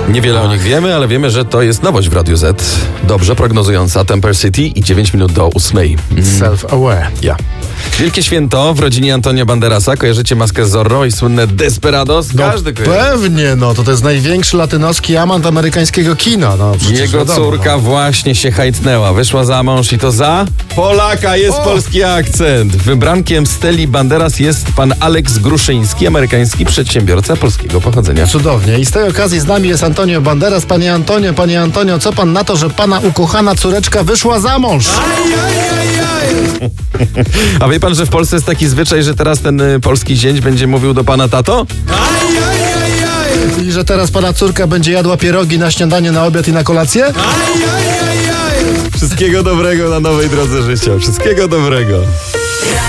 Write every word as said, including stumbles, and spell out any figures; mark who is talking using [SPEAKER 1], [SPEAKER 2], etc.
[SPEAKER 1] Niewiele o nich wiemy, ale wiemy, że to jest nowość w Radiu Z. Dobrze prognozująca Temper City i dziewięć minut do ósmej.
[SPEAKER 2] Self-aware.
[SPEAKER 1] Ja. Wielkie święto w rodzinie Antonia Banderasa. Kojarzycie maskę Zorro i słynne Desperados? Każdy
[SPEAKER 2] no,
[SPEAKER 1] kojarzy.
[SPEAKER 2] Pewnie, no to to jest największy latynoski amant amerykańskiego kina. No,
[SPEAKER 1] Jego
[SPEAKER 2] wiadomo,
[SPEAKER 1] córka
[SPEAKER 2] no.
[SPEAKER 1] właśnie się hajtnęła. Wyszła za mąż i to za Polaka. Jest
[SPEAKER 2] O!
[SPEAKER 1] polski akcent. Wybrankiem Steli Banderas jest pan Aleks Gruszyński, amerykański przedsiębiorca polskiego pochodzenia.
[SPEAKER 2] Cudownie. I z tej okazji z nami jest Antonio Banderas. Panie Antonio, panie Antonio, co pan na to, że pana ukochana córeczka wyszła za mąż?
[SPEAKER 1] A wie pan, że w Polsce jest taki zwyczaj, że teraz ten y, polski zięć będzie mówił do pana tato?
[SPEAKER 2] I że teraz pana córka będzie jadła pierogi na śniadanie, na obiad i na kolację?
[SPEAKER 1] Wszystkiego dobrego na nowej drodze życia. Wszystkiego dobrego.